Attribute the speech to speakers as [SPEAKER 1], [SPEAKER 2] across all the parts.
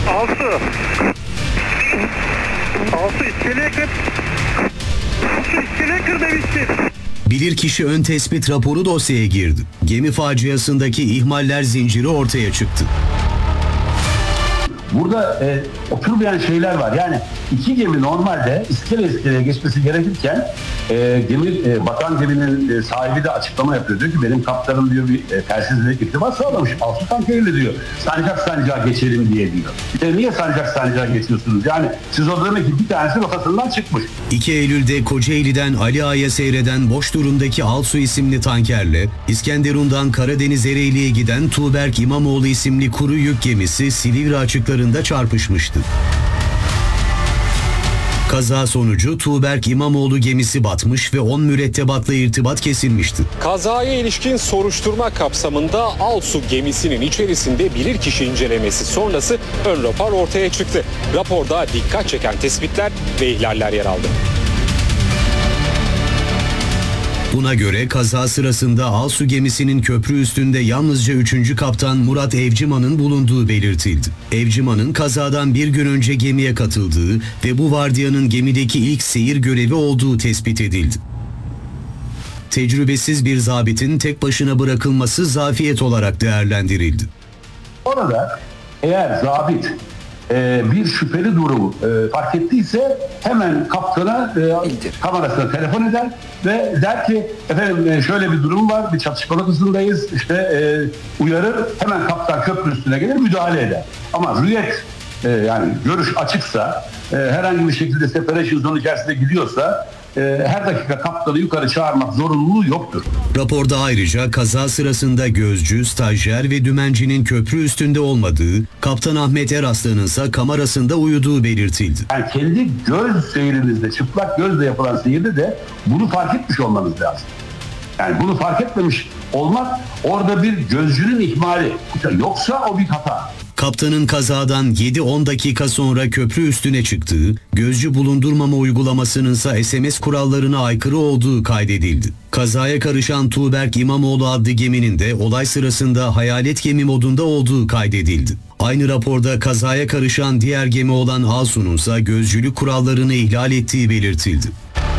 [SPEAKER 1] Alsu. Alsu iskeleye kır. Alsu iskeleye kır demiştim.
[SPEAKER 2] Bilirkişi ön tespit raporu dosyaya girdi. Gemi faciasındaki ihmaller zinciri ortaya çıktı.
[SPEAKER 3] Burada oturmayan şeyler var. Yani iki gemi normalde iskeleye geçmesi gerekirken batan geminin sahibi de açıklama yapıyor. Diyor ki benim kaptanım diyor bir telsizle irtibat sağlamış. Alsu tankeriyle diyor. Sancak sancağı geçelim diye diyor. Niye sancak sancağı geçiyorsunuz? Yani siz o demek ki bir tanesi rotasından çıkmış.
[SPEAKER 2] 2 Eylül'de Kocaeli'den Ali Ağa'ya seyreden boş durumdaki Alsu isimli tankerle İskenderun'dan Karadeniz Ereğli'ye giden Tuğberk İmamoğlu isimli kuru yük gemisi Silivri açıklarında çarpışmıştı. Kaza sonucu Tuğberk İmamoğlu gemisi batmış ve 10 mürettebatla irtibat kesilmişti.
[SPEAKER 4] Kazaya ilişkin soruşturma kapsamında Alsu gemisinin içerisinde bilirkişi incelemesi sonrası ön rapor ortaya çıktı. Raporda dikkat çeken tespitler ve ihlaller yer aldı.
[SPEAKER 2] Buna göre kaza sırasında Alsu gemisinin köprü üstünde yalnızca 3. kaptan Murat Evciman'ın bulunduğu belirtildi. Evciman'ın kazadan bir gün önce gemiye katıldığı ve bu vardiyanın gemideki ilk seyir görevi olduğu tespit edildi. Tecrübesiz bir zabitin tek başına bırakılması zafiyet olarak değerlendirildi.
[SPEAKER 3] Orada eğer zabit bir şüpheli durumu fark ettiyse hemen kaptana kamerasına telefon eder ve der ki efendim şöyle bir durum var, bir çatışma noktasındayız, uyarır, hemen kaptan köprü üstüne gelir müdahale eder. Ama rüyet yani görüş açıksa, herhangi bir şekilde separation zone içerisinde gidiyorsa her dakika kaptanı yukarı çağırmak zorunluluğu yoktur.
[SPEAKER 2] Raporda ayrıca kaza sırasında gözcü, stajyer ve dümencinin köprü üstünde olmadığı, Kaptan Ahmet Eraslan'ın ise kamerasında uyuduğu belirtildi.
[SPEAKER 3] Yani kendi göz seyrinizde, çıplak gözle yapılan seyirde de bunu fark etmiş olmanız lazım. Yani bunu fark etmemiş olmak orada bir gözcünün ihmali. Yoksa o bir hata.
[SPEAKER 2] Kaptanın kazadan 7-10 dakika sonra köprü üstüne çıktığı, gözcü bulundurmama uygulamasının ise SMS kurallarına aykırı olduğu kaydedildi. Kazaya karışan Tuğberk İmamoğlu adlı geminin de olay sırasında hayalet gemi modunda olduğu kaydedildi. Aynı raporda kazaya karışan diğer gemi olan Alsu'nun ise gözcülük kurallarını ihlal ettiği belirtildi.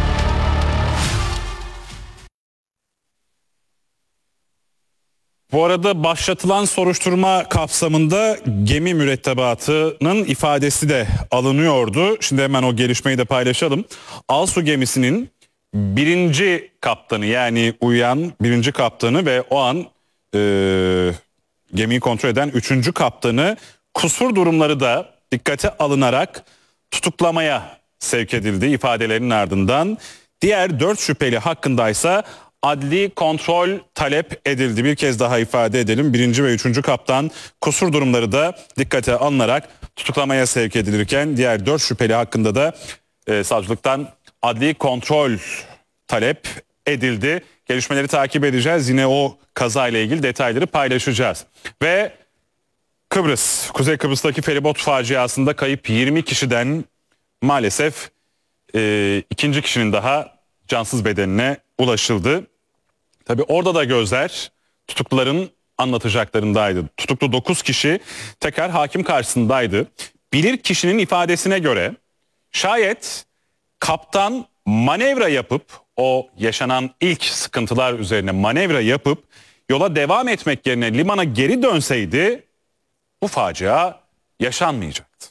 [SPEAKER 5] Bu arada başlatılan soruşturma kapsamında gemi mürettebatının ifadesi de alınıyordu. Şimdi hemen o gelişmeyi de paylaşalım. Alsu gemisinin birinci kaptanı, yani uyuyan birinci kaptanı ve o an gemiyi kontrol eden 3. kaptanı kusur durumları da dikkate alınarak tutuklamaya sevk edildi ifadelerinin ardından. Diğer 4 şüpheli hakkındaysa adli kontrol talep edildi. Bir kez daha ifade edelim. 1. ve 3. kaptan kusur durumları da dikkate alınarak tutuklamaya sevk edilirken diğer 4 şüpheli hakkında da savcılıktan adli kontrol talep edildi. Gelişmeleri takip edeceğiz. Yine o kazayla ilgili detayları paylaşacağız. Ve Kıbrıs, Kuzey Kıbrıs'taki feribot faciasında kayıp 20 kişiden maalesef ikinci kişinin daha cansız bedenine ulaşıldı. Tabii orada da gözler tutukluların anlatacaklarındaydı. Tutuklu 9 kişi tekrar hakim karşısındaydı. Bilirkişinin ifadesine göre şayet kaptan manevra yapıp o yaşanan ilk sıkıntılar üzerine manevra yapıp yola devam etmek yerine limana geri dönseydi bu facia yaşanmayacaktı.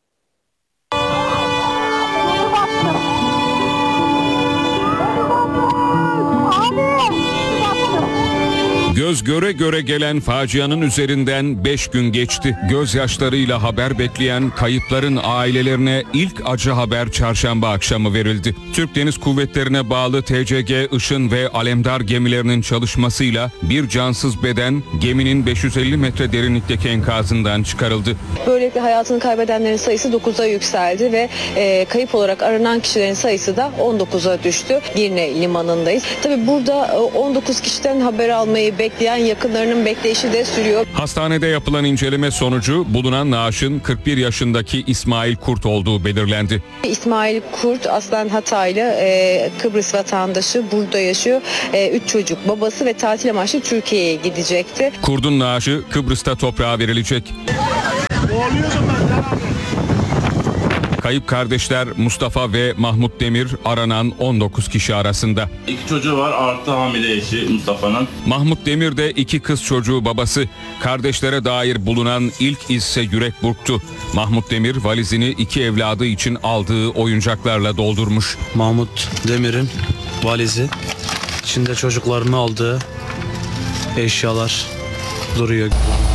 [SPEAKER 6] Göz göre göre gelen facianın üzerinden 5 gün geçti. Gözyaşlarıyla haber bekleyen kayıpların ailelerine ilk acı haber çarşamba akşamı verildi. Türk Deniz Kuvvetleri'ne bağlı TCG, Işın ve Alemdar gemilerinin çalışmasıyla bir cansız beden geminin 550 metre derinlikteki enkazından çıkarıldı.
[SPEAKER 7] Böylelikle hayatını kaybedenlerin sayısı 9'a yükseldi ve kayıp olarak aranan kişilerin sayısı da 19'a düştü. Girne limanındayız. Tabii burada 19 kişiden haber almayı bekleyen yakınlarının bekleyişi de sürüyor.
[SPEAKER 6] Hastanede yapılan inceleme sonucu bulunan naaşın 41 yaşındaki İsmail Kurt olduğu belirlendi.
[SPEAKER 7] İsmail Kurt aslen Hataylı, Kıbrıs vatandaşı, burada yaşıyor. 3 çocuk babası ve tatil amaçlı Türkiye'ye gidecekti.
[SPEAKER 6] Kurt'un naaşı Kıbrıs'ta toprağa verilecek. Kayıp kardeşler Mustafa ve Mahmut Demir aranan 19 kişi arasında.
[SPEAKER 8] 2 çocuğu var artı hamile eşi Mustafa'nın.
[SPEAKER 6] Mahmut Demir de 2 kız çocuğu babası. Kardeşlere dair bulunan ilk izse yürek burktu. Mahmut Demir valizini 2 evladı için aldığı oyuncaklarla doldurmuş.
[SPEAKER 9] Mahmut Demir'in valizi, içinde çocuklarını aldığı eşyalar duruyor.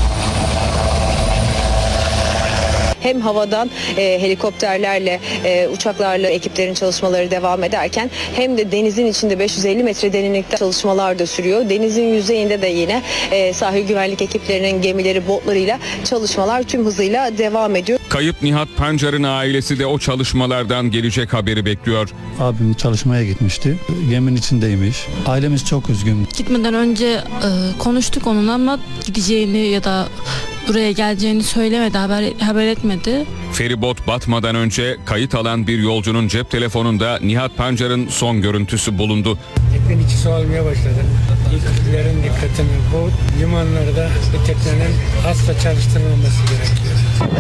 [SPEAKER 7] Hem havadan helikopterlerle, uçaklarla ekiplerin çalışmaları devam ederken hem de denizin içinde 550 metre derinlikte çalışmalar da sürüyor. Denizin yüzeyinde de yine sahil güvenlik ekiplerinin gemileri, botlarıyla çalışmalar tüm hızıyla devam ediyor.
[SPEAKER 6] Kayıp Nihat Pancar'ın ailesi de o çalışmalardan gelecek haberi bekliyor.
[SPEAKER 10] Abim çalışmaya gitmişti. Geminin içindeymiş. Ailemiz çok üzgün.
[SPEAKER 11] Gitmeden önce konuştuk onunla ama gideceğini ya da buraya geleceğini söylemedi, haber etmedi.
[SPEAKER 6] Feribot batmadan önce kayıt alan bir yolcunun cep telefonunda Nihat Pancar'ın son görüntüsü bulundu.
[SPEAKER 1] Teknenin içi soğumaya başladı. İlklerin dikkatini bu limanlarda bu teknenin asla çalıştırılmaması gerekiyor.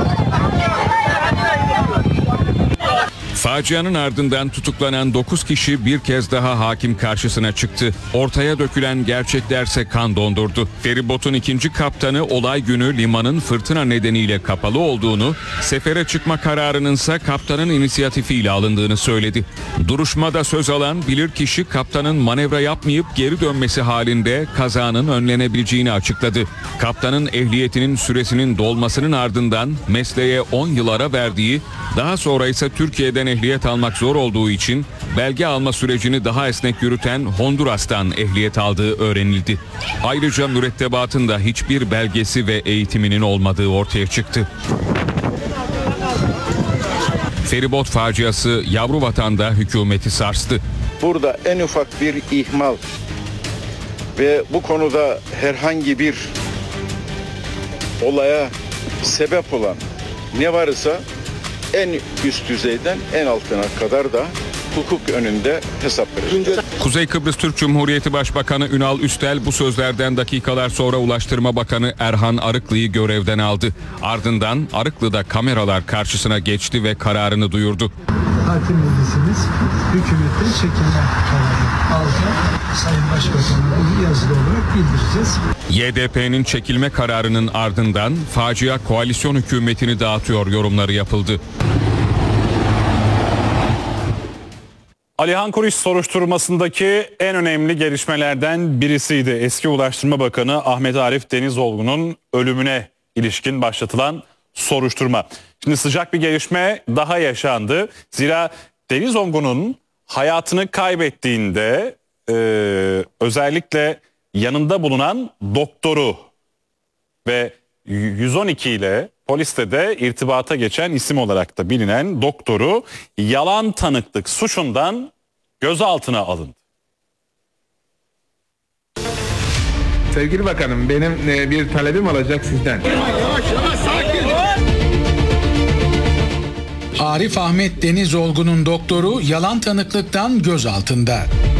[SPEAKER 6] Facianın ardından tutuklanan 9 kişi bir kez daha hakim karşısına çıktı. Ortaya dökülen gerçeklerse kan dondurdu. Feribotun 2. kaptanı olay günü limanın fırtına nedeniyle kapalı olduğunu, sefere çıkma kararınınsa kaptanın inisiyatifiyle alındığını söyledi. Duruşmada söz alan bilirkişi kaptanın manevra yapmayıp geri dönmesi halinde kazanın önlenebileceğini açıkladı. Kaptanın ehliyetinin süresinin dolmasının ardından mesleğe 10 yıl ara verdiği, daha sonra ise Türkiye'den ehliyet almak zor olduğu için belge alma sürecini daha esnek yürüten Honduras'tan ehliyet aldığı öğrenildi. Ayrıca mürettebatın da hiçbir belgesi ve eğitiminin olmadığı ortaya çıktı. Feribot faciası Yavruvatan'da hükümeti sarstı.
[SPEAKER 12] Burada en ufak bir ihmal ve bu konuda herhangi bir olaya sebep olan ne varsa en üst düzeyden en altına kadar da hukuk önünde hesap verir.
[SPEAKER 6] Kuzey Kıbrıs Türk Cumhuriyeti Başbakanı Ünal Üstel bu sözlerden dakikalar sonra Ulaştırma Bakanı Erhan Arıklı'yı görevden aldı. Ardından Arıklı'da kameralar karşısına geçti ve kararını duyurdu.
[SPEAKER 1] Hakim Meclisimiz hükümetten çekilme kararı aldı. Sayın Başbakan'a yazılı olarak bildireceğiz.
[SPEAKER 6] YDP'nin çekilme kararının ardından facia koalisyon hükümetini dağıtıyor yorumları yapıldı.
[SPEAKER 5] Alihan Kuruş soruşturmasındaki en önemli gelişmelerden birisiydi. Eski Ulaştırma Bakanı Ahmet Arif Denizolgu'nun ölümüne ilişkin başlatılan soruşturma. Şimdi sıcak bir gelişme daha yaşandı. Zira Denizolgu'nun hayatını kaybettiğinde özellikle yanında bulunan doktoru ve 112 ile poliste de irtibata geçen isim olarak da bilinen doktoru yalan tanıklık suçundan gözaltına alındı.
[SPEAKER 13] Sevgili bakanım, benim bir talebim olacak sizden.
[SPEAKER 14] Arif Ahmet Denizolgu'nun doktoru yalan tanıklıktan gözaltında.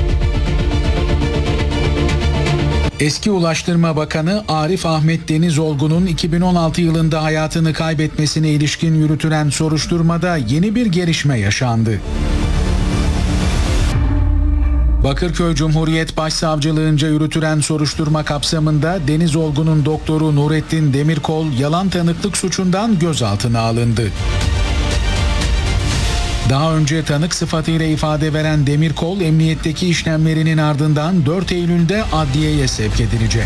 [SPEAKER 14] Eski Ulaştırma Bakanı Arif Ahmet Denizolgu'nun 2016 yılında hayatını kaybetmesine ilişkin yürütülen soruşturmada yeni bir gelişme yaşandı. Bakırköy Cumhuriyet Başsavcılığınca yürütülen soruşturma kapsamında Denizolgu'nun doktoru Nurettin Demirkol yalan tanıklık suçundan gözaltına alındı. Daha önce tanık sıfatıyla ifade veren Demirkol, emniyetteki işlemlerinin ardından 4 Eylül'de adliyeye sevk edilecek.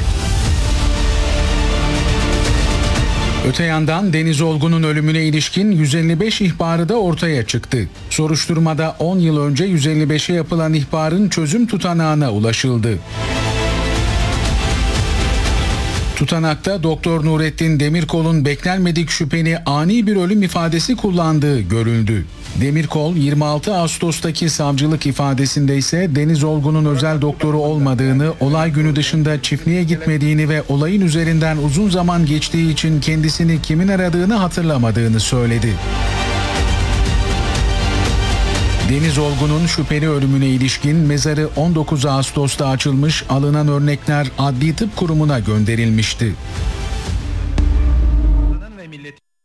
[SPEAKER 14] Öte yandan Denizolgu'nun ölümüne ilişkin 155 ihbarı da ortaya çıktı. Soruşturmada 10 yıl önce 155'e yapılan ihbarın çözüm tutanağına ulaşıldı. Tutanakta Doktor Nurettin Demirkol'un beklenmedik şüpheli ani bir ölüm ifadesi kullandığı görüldü. Demirkol 26 Ağustos'taki savcılık ifadesinde ise Denizolgu'nun özel doktoru olmadığını, olay günü dışında çiftliğe gitmediğini ve olayın üzerinden uzun zaman geçtiği için kendisini kimin aradığını hatırlamadığını söyledi. Denizolgu'nun şüpheli ölümüne ilişkin mezarı 19 Ağustos'ta açılmış, alınan örnekler Adli Tıp Kurumu'na gönderilmişti.